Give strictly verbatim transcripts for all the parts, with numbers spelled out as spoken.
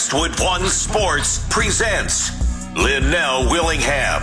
Westwood One Sports presents Linnell Willingham.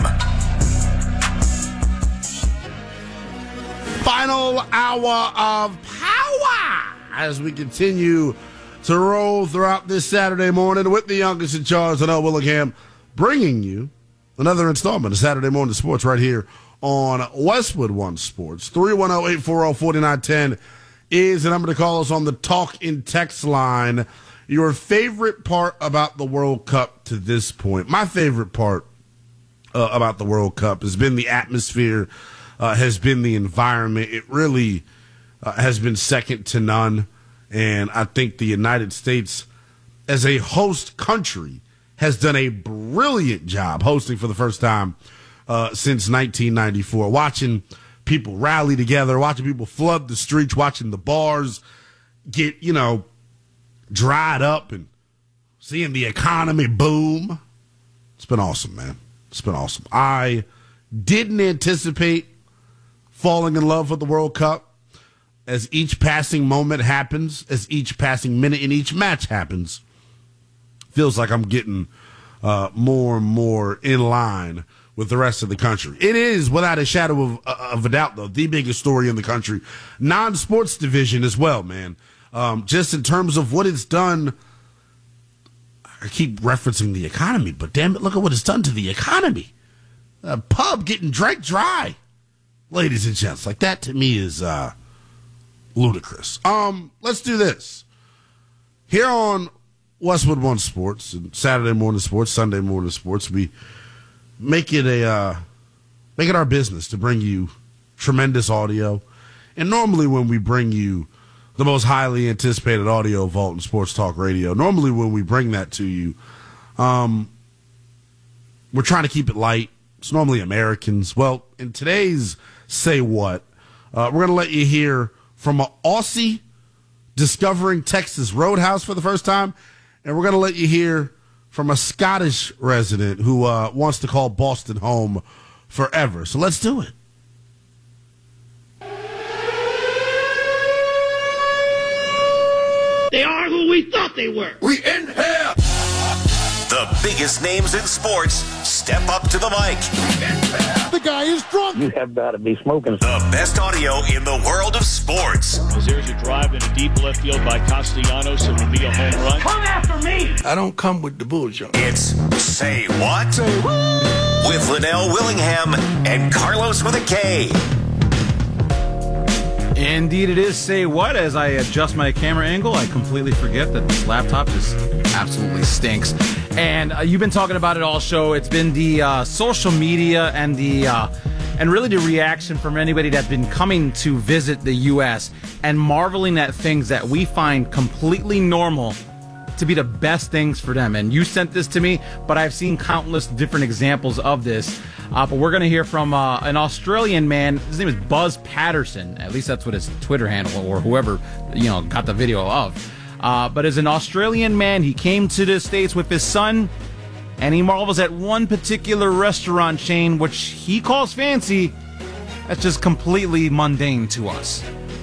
Final hour of power as we continue to roll throughout this Saturday morning with the youngest in charge, Linnell Willingham, bringing you another installment of Saturday Morning Sports right here on Westwood One Sports. three one zero, eight four zero, four nine one zero is the number to call us on the talk in text line. Your favorite part about the World Cup to this point? My favorite part uh, about the World Cup has been the atmosphere, uh, has been the environment. It really uh, has been second to none. And I think the United States, as a host country, has done a brilliant job hosting for the first time uh, since nineteen ninety-four. Watching people rally together, watching people flood the streets, watching the bars get, you know, dried up, and seeing the economy boom. It's been awesome, man. It's been awesome. I didn't anticipate falling in love with the World Cup. As each passing moment happens, as each passing minute in each match happens, feels like I'm getting uh, more and more in line with the rest of the country. It is, without a shadow of, uh, of a doubt, though, the biggest story in the country. Non-sports division as well, man. Um, just in terms of what it's done. I keep referencing the economy, but damn it, look at what it's done to the economy. A pub getting drank dry, ladies and gents. Like, that to me is uh, ludicrous. Um, let's do this. Here on Westwood One Sports, and Saturday Morning Sports, Sunday Morning Sports, we make it a uh, make it our business to bring you tremendous audio. And normally when we bring you the most highly anticipated audio vault in sports talk radio, normally when we bring that to you, um, we're trying to keep it light. It's normally Americans. Well, in today's Say What, uh, we're going to let you hear from an Aussie discovering Texas Roadhouse for the first time, and we're going to let you hear from a Scottish resident who uh, wants to call Boston home forever. So let's do it. They are who we thought they were. We in here. The biggest names in sports step up to the mic. The guy is drunk. You have got to be smoking. The best audio in the world of sports. As there's a drive in a deep left field by Castellanos, it will be a home run. Come after me. I don't come with the bullshit. It's Say What? Say what? With Linnell Willingham and Carlos with a K. Indeed, it is Say What. As I adjust my camera angle, I completely forget that this laptop just absolutely stinks. And uh, you've been talking about it all show. It's been the uh, social media and the uh, and really the reaction from anybody that's been coming to visit the U S and marveling at things that we find completely normal to be the best things for them. And you sent this to me, but I've seen countless different examples of this. Uh, but we're going to hear from uh, an Australian man. His name is Buzz Patterson. At least that's what his Twitter handle or whoever, you know, got the video of. Uh, but as an Australian man, he came to the States with his son, and he marvels at one particular restaurant chain, which he calls fancy. That's just completely mundane to us.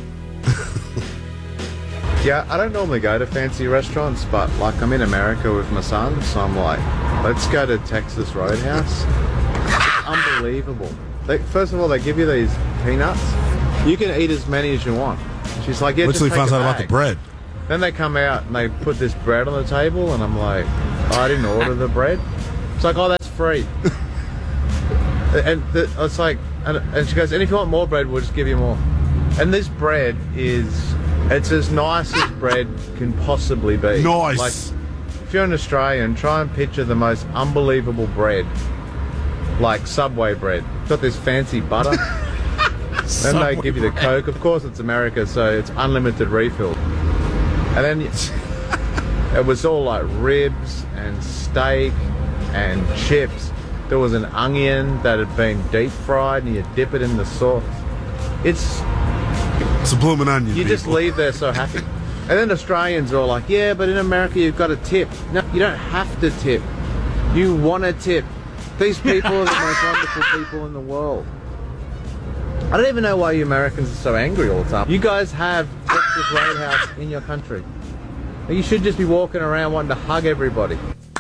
Yeah, I don't normally go to fancy restaurants, but like I'm in America with my son, so I'm like, let's go to Texas Roadhouse. It's unbelievable. They, first of all, they give you these peanuts. You can eat as many as you want. She's like, yeah, Wait till just he take finds a out about bag. the bread. Then they come out and they put this bread on the table, and I'm like, oh, I didn't order the bread. It's like, oh, that's free. and the, it's like, and, and she goes, and if you want more bread, we'll just give you more. And this bread is, it's as nice as bread can possibly be. Nice. Like, if you're an Australian, try and picture the most unbelievable bread, like Subway bread. It's got this fancy butter. Then they give you the Coke. Of course, it's America, so it's unlimited refill. And then it was all like ribs and steak and chips. There was an onion that had been deep fried, and you dip it in the sauce. It's It's a blooming onion. you people. just leave there so happy. And then Australians are all like, yeah, but in America you've got to tip. No, you don't have to tip. You want to tip. These people are the most wonderful people in the world. I don't even know why you Americans are so angry all the time. You guys have Texas Roadhouse in your country. You should just be walking around wanting to hug everybody.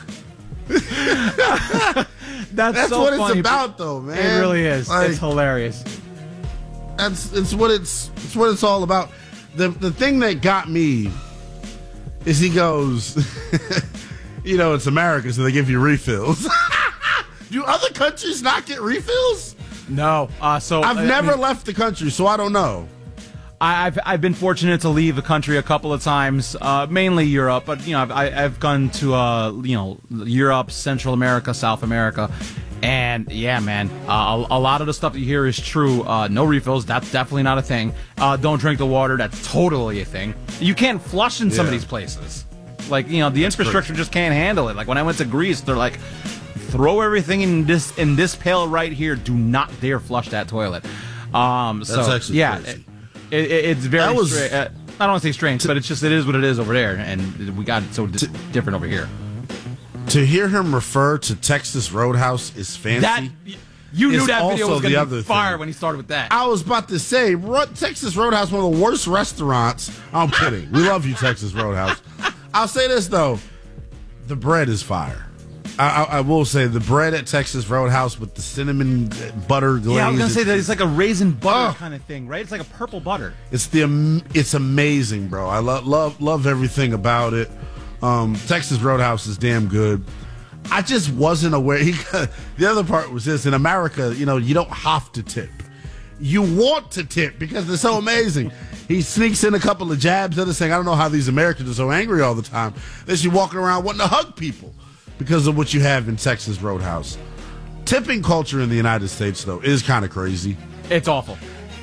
That's, That's so what funny. it's about, though, man. It really is. Like, it's hilarious. That's it's what it's it's what it's all about. The the thing that got me is he goes, you know, it's America, so they give you refills. Do other countries not get refills? No. Uh, so I've I never mean, left the country, so I don't know. I, I've I've been fortunate to leave the country a couple of times, uh, mainly Europe, but you know I've I, I've gone to uh you know Europe, Central America, South America, and yeah, man, uh, a, a lot of the stuff that you hear is true. Uh, no refills, that's definitely not a thing. Uh, don't drink the water, that's totally a thing. You can't flush in some of Yeah. these places. Like you know the That's infrastructure crazy. just can't handle it. Like when I went to Greece, they're like, throw everything in this in this pail right here. Do not dare flush that toilet. Um, That's so actually yeah. crazy. It, it, it's very That was- stra- uh, I don't want to say strange, but it's just it is what it is over there, and we got it so di- different over here. To hear him refer to Texas Roadhouse is fancy. That you knew It's that video also was the going to other be fire thing. when he started with that. I was about to say, Ro- Texas Roadhouse, one of the worst restaurants. I'm kidding. We love you, Texas Roadhouse. I'll say this, though. The bread is fire. I, I, I will say the bread at Texas Roadhouse with the cinnamon butter glaze. Yeah, I was going to say that it's like a raisin butter Oh. kind of thing, right? It's like a purple butter. It's the am- it's amazing, bro. I love love love everything about it. Um, Texas Roadhouse is damn good. I just wasn't aware. He, the other part was this: in America, you know, you don't have to tip. You want to tip because they're so amazing. He sneaks in a couple of jabs at us saying, I don't know how these Americans are so angry all the time. They're just walking around wanting to hug people because of what you have in Texas Roadhouse. Tipping culture in the United States, though, is kind of crazy. It's awful.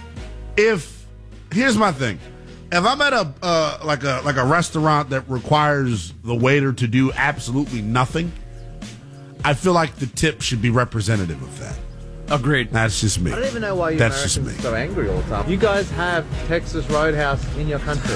If here's my thing, if I'm at a uh, like a like a restaurant that requires the waiter to do absolutely nothing, I feel like the tip should be representative of that. Agreed. That's just me. I don't even know why you That's just Americans me. are so angry all the time. You guys have Texas Roadhouse in your country.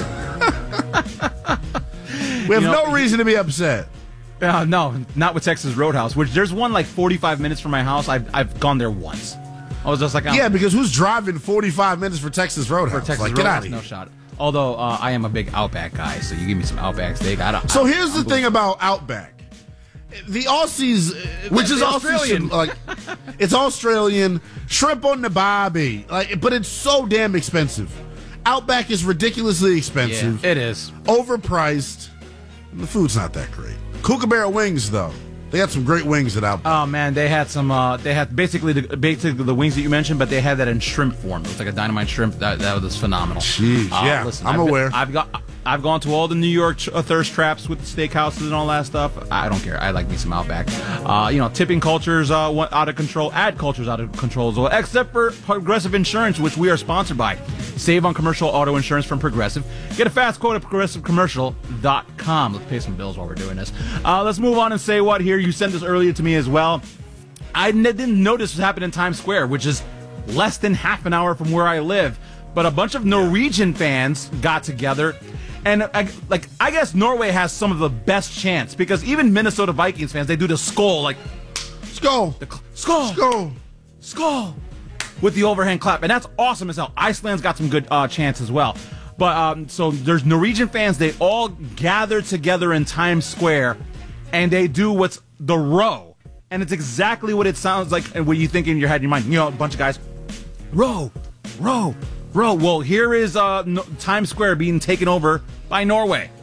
We have You know, no reason to be upset. Uh, no, not with Texas Roadhouse, which there's one like forty-five minutes from my house. I've, I've gone there once. I was just like, oh, Yeah, because who's driving forty-five minutes for Texas Roadhouse? for Texas like, get Roadhouse, out of no here. shot. Although uh, I am a big Outback guy, so you give me some Outback steak. I don't. So I, here's the I'm thing about Outback. The Aussies, uh, Which the is Aussies Australian. should, like, it's Australian shrimp on the barbie, like, but it's so damn expensive. Outback is ridiculously Yeah, expensive, it is. overpriced, and the food's not that great. Kookaburra wings, though, they got some great wings at Outback. Oh man, they had some. Uh, they had basically the basically the wings that you mentioned, but they had that in shrimp form. It was like a dynamite shrimp. That that was phenomenal. Jeez, Uh, yeah, listen, I'm I've been- aware. I've got. I've gone to all the New York ch- uh, thirst traps with the steakhouses and all that stuff. I don't care. I like me some Outback. Uh, you know, tipping culture's uh, went out of control. Ad culture's out of control as well, except for Progressive Insurance, which we are sponsored by. Save on commercial auto insurance from Progressive. Get a fast quote at progressive commercial dot com. Let's pay some bills while we're doing this. Uh, let's move on and say what here. You sent this earlier to me as well. I n- didn't know this was happening in Times Square, which is less than half an hour from where I live. But a bunch of Norwegian fans got together. And I, like I guess Norway has some of the best chants because even Minnesota Vikings fans, they do the skull, like Let's go. the cl- skull, Let's go. skull, with the overhand clap, and that's awesome as hell. Iceland's got some good uh, chants as well. But um, so there's Norwegian fans. They all gather together in Times Square, and they do what's the row, and it's exactly what it sounds like. And what you think in your head, in your mind, you know, a bunch of guys, row, row, row. Well, here is uh, no, Times Square being taken over by Norway.